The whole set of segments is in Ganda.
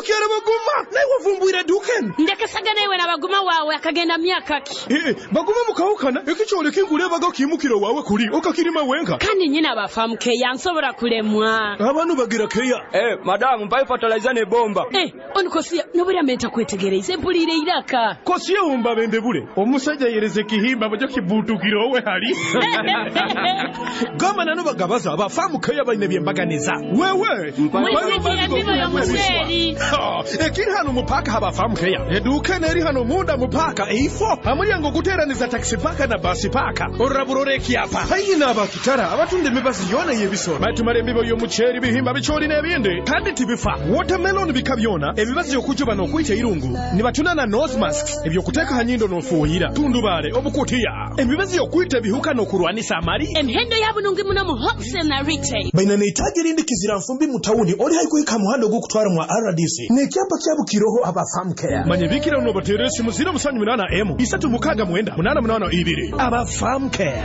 Mukyala Baguma naye wavumbuira Duken. Ndekesaga nawe na Baguma wawe akagenda myaka ki. Baguma mukawukana ekikyole kinkulebaga kiyimukiro wawe kuli okakirima wenka. Kandi nyina abafamu keya nsobola kulemwa. Abantu bagira keya. Madam mpaye fertilizer ne bomba. Onikosia nobuli amenta kwetegereza empulire iraka. Kosia umba bendebule. Omusajja yereze kihimba bajo kibutukiro we hali. Gama nano bagabaza abafamu keya baine byembaganiza. Wewe. Ekiri hano mupaka abafamu keya. Eduka neri hano munda mupaka eifo. Amulyango guteraniza taxi paka na basi paka. Oraburore kiapa. Hayina abakitara abatunde mibasi yona yebisoro. Batumare mbibo yomucheri bihimba bichori nebinde. Kandi tibifa. Watermelon bikabyona. Ebibazi okujuba no kwita irungu. Nibatunana nose masks. Ebyo kuteka hanyindo no fuhira. Tundubale obukutiya. Ebibazi okwita bihuka no kurwanisa amari. Emhendo yabunungi muno mu wholesale na retail. Baina neitaje rindi kizira mfumbi mutawuni oli haikuika muhando gukutwara mu RDC. Ne kyapa kyabukiroho abafamu care. Manyebikira no bateresi muzira musanyu minana M. Isatu mukaga mwenda. Munana munana ibiri. Abafamu care.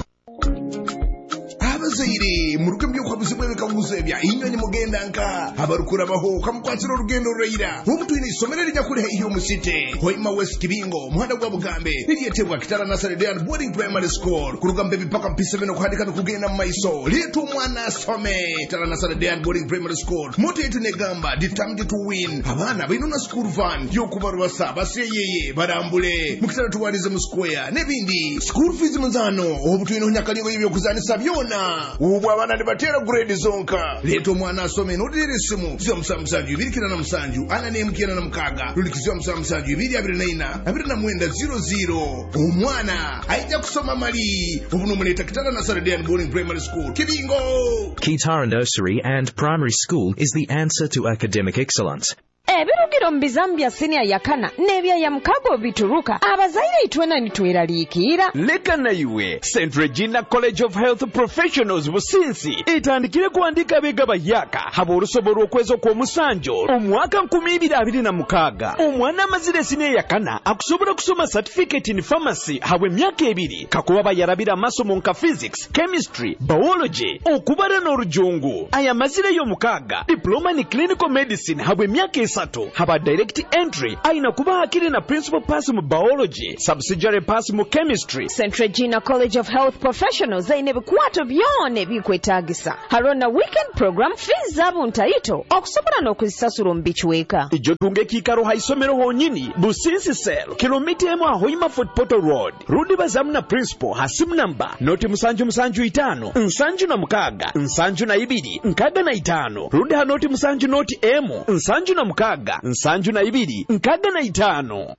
Zaire muruke mbyuko bizimwe bikaguze bya inyoni mugenda nka abarukura baho kamukwatira urugendo rurayira umutwini isomere rijya kuri iyo musite Hoima West Kibingo muhanda gwa Bugambe niriyetebwa Kitara Nasari Dean Boarding Primary School kurugambe bipaka mpise bino kuhandika no kugenda maiso litu mwana some Kitara Nasari Dean Boarding Primary School moto yetu negamba determined to win abana binuna school van yo kubarwasa baseyeye barambule mukitara tuwarize mu square nebindi school fees munzano obutwino nyakaligo ibyo kuzanisa byona ubu abana ndibatera grade zonka leto mwana asome nodire simu zyo musanju birikira na musanju ana ne mukira na mukaga rulikizyo musanju ibiri abiri na mwenda 00 umwana aija kusoma mali ubu numuleta Kitara Nasari Dean Boarding Primary School Kibingo. Kitara Nursery and Primary School is the answer to academic excellence. Ebirugiro mbizambya senior yakana nebya ya mukago bituruka abazaire itwena nitweraliikira leka na iwe St. Regina College of Health Professionals businsi itandikire kuandika bega bayaka habo rusoboro kwezo kwa musanjo omwaka 2026 omwana mazire senior yakana akusobora kusoma certificate in pharmacy hawe myaka 2 kakuba bayarabira masomo nka physics chemistry biology okubara n'orujungu aya mazire yo mukaga diploma in clinical medicine hawe myaka haba direct entry aina kuba hakiri na principal pass mu biology subsidiary pass mu chemistry. St. Regina College of Health Professionals zaine bikwato byone bikwetagisa harona weekend program fees zabu ntaito okusobola n'okuzisasula mu bichweka ijo tunge kikaro haisomero honyini businsi sel kilomita emu Hoima Fort Portal Road rudi bazamu na principal hasimu namba noti musanju 5 nsanju na mukaga nsanju na 2 nkaga na 5 rudi hanoti musanju noti emu nsanju na mukaga nsanju na 2 nkaga na 5.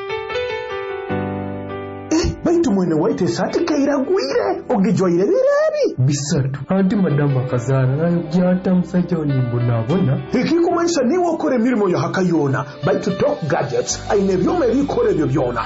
Baitu mwene waite sati kairagwire ogijwaire birabi bisatu anti madama kazana nayo gyata musajja onimbo nabona ekikumanisha niwe okore mirimo yo hakayona baitu Top Gadgets aine byome bikore byo byona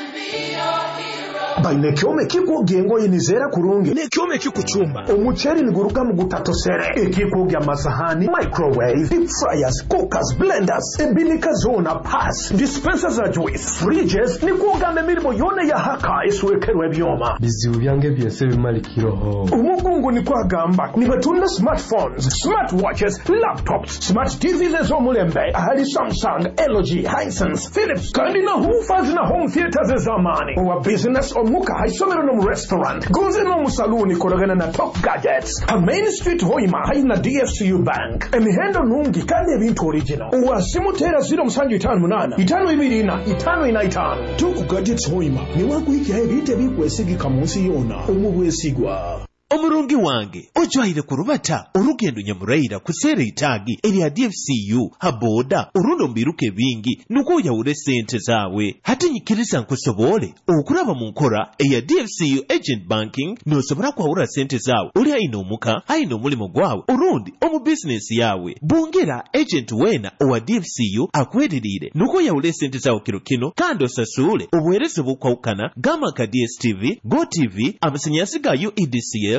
baine kyome kikugengo yinizera kurungi ne kyome kikuchumba omucheri niguruka mu gutatosere ekikugya amasahani microwave deep fryers cookers blenders ebinika zona pass dispensers za juice fridges nikugambe mirimo yone ya haka iswekerwe byoma bizibu byange byese bimalikiroho umugungu nikwagamba nibatunda smartphones smartwatches laptops smart TVs zo mulembe ahali Samsung LG Hisense Philips kandi na hoofers na home theaters zamani wa business omuka haisomero no restaurant goze no musaluni koragana na Top Gadgets a Main Street Hoima haina DFCU Bank emihendo nungi kandi ebintu original uwa simutera 058 525 Top Gadgets Hoima ni wakuhiki ebite bikwesigika munsi yona omubwesigwa omurungi wange ojwaire kurubata urugendo nyamuraira kusere itagi eri DFCU haboda urundo mbiruke bingi nuko yaure sente zawe hatinyikiriza nkusobole okuraba mu nkora eya DFCU agent banking nosobora kwaura sente zawe uri aino omuka aino mulimo gwawe urundi omu business yawe bongera agent wena owa DFCU akwedirire nuko yaure sente zawe kino kandi osasule obuhereze bukwaukana gama ka DSTV GoTV amasanyasi ga UEDCL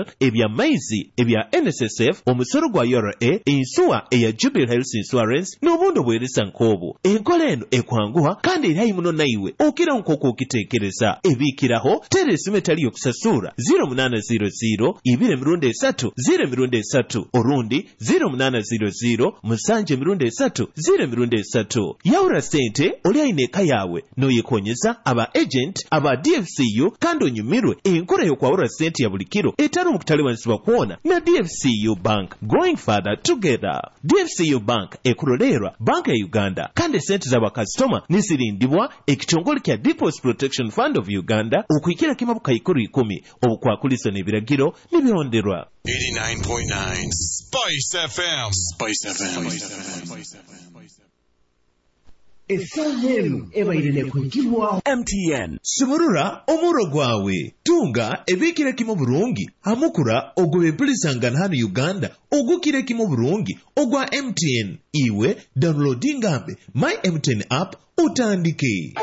Rail, ebya maizi, ebya NSSF, omusoro gwa URA, ensuwa eya Jubilee Health Insurance, n'obundo bweresa nkoobo. Enkola eno ekwanguwa kandi erayi muno naiwe okira nkoko okiteekereza. Ebiikiraho teresi metali okusasura 0800 2 3 orundi 0800 musanje 3 0 yawura sente oli ayina eka yawe n'oyekonyeza aba agent aba DFCU kandi onyumirwe enkola y'okwawura sente ya buli kiro etali mu kutalibanisibwa kwona na DFCU Bank, growing further together. DFCU Bank ekulolerwa banka ya Uganda kandi sente z'abakasitoma nizirindibwa ekitongole kya Deposit Protection Fund of Uganda okwikira kimabuka 10 obukwakuliso n'ebiragiro nibionderwa. 89.9 Spice FM. Spice FM. Esahemu ebairine kuigibwa MTN. Soborora omuro gwawe. Tunga ebikire kimo burungi. Hamukura ogwe bulisangana hano Uganda. Ogukire kimo burungi. Ogwa MTN. Iwe downloading ngambe My MTN app utandike.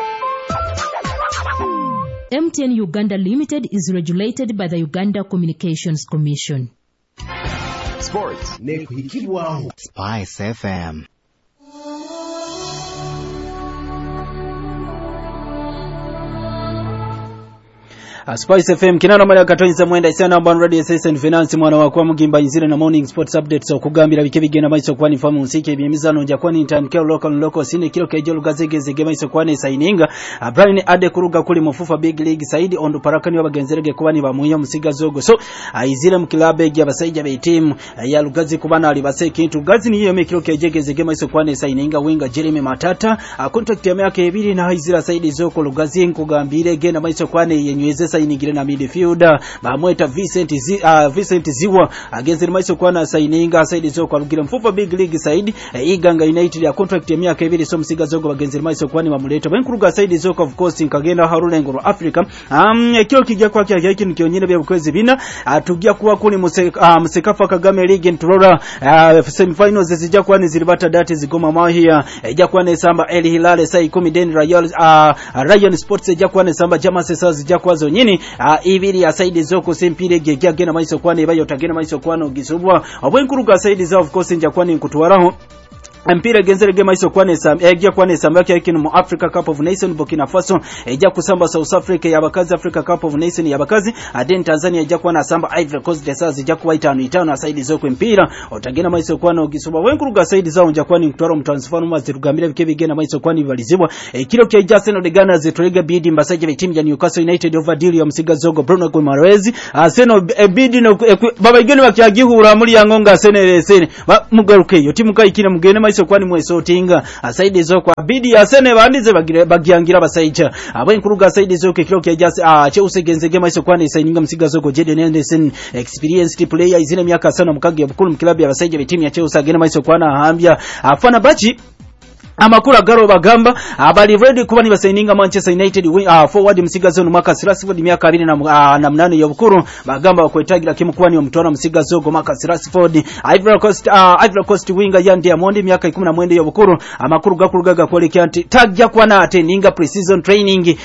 MTN Uganda Limited is regulated by the Uganda Communications Commission. Sports ne kuigibwa Spice FM. Spice FM kinana mali akatonyisa mwenda isana Urban Radio Station Finance mwana wakwa mugimba inzire na morning sports updates okugambira bike bigenda maiso kwani famu nsike byemizano nja kwani intandike local sine kilo kejo lugazegeze gemaiso kwani saininga Brian Ade kuruga kuli mufufa big league saidi ondo parakani wabagenzerege kubani bamuya musiga zogo so izire mkilabe gya basajja be team ya lugazi kubana ali base kintu gazi ni hiyo mekilo kejegeze gemaiso kwani saininga winga Jeremy Matata contract ya miaka 2 na izira saidi zoko lugazi nkugambire genda maiso kwani yenyweze sainingire na midfielder bamweta Vincent Ziwa agenzeri maiso kwana saininga saidi zoko alugire mfufa big league saidi Iganga United ya contract ya miaka 2 so msiga zogo bagenzeri maiso kwani bamuleta bankuruga saidi zoko of course nkagenda harulengo ro Africa kyo kijja kwa kya yake nikionyene bya bukwezi bina atugia kuwa kuli Musekafa Kagame League Ntorora semi finals zijja kwani zilibata date zigoma mahia ejja kwani samba El Hilal sai 10 Den Rayon Sports ejja kwani samba Jama Sesa zijja kwazo nyini ibiri ya saidi zoko sempire gegya gena maiso kwani bayo tagena maiso kwano gisubwa obwenkuruga saidi za of course nja kwani nkutwaraho Mpira genzere gema iso kwane ejja kwane samba yake mu Africa Cup of Nations Burkina Faso ejja kusamba South Africa yabakazi Africa Cup of Nations yabakazi aden Tanzania ejja kwana samba Ivory Coast desas ejja kuwa 5 na saidi zoko mpira otagena maiso kwana ogisuba wenkuruga saidi zao nja kwani mtwaro mtransfer mu zirugambira bike bigena maiso kwani balizibwa kilo kya Arsenal de Ghana zitorega bidi mbasaje be team ya Newcastle United over deal ya msiga zogo Bruno Guimaraes Arsenal bidi no baba igeni bakyagihu muri yangonga Arsenal sene mugaruke yo timu kayikira mugene maiso kwani mweso tinga asaidi zoko bidi Arsenal bandize bagiyangira basaicha abenkuruga asaidi zoko kilo kya Chelsea genzege maiso kwani saininga msiga zogo Jadon Henderson experienced player izina miaka 5 mukage bukuru mkilabu ya basaije be team ya Chelsea agena maiso kwana ahambya afana bachi amakura garo bagamba abali ready kuba ni basaininga Manchester United forward msiga zone mwaka 30 miaka 28 ya bukuru bagamba bakwetagira kimukwani omutwana msiga zogo mwaka 30 Ivory Coast winger Yan Diamond miaka 11 ya bukuru amakuru gakurugaga kwelekea nti tagya kwana ateninga pre-season training